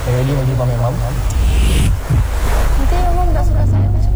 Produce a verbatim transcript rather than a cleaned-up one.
Ready bagi pamer mam? Nanti Om dah suruh saya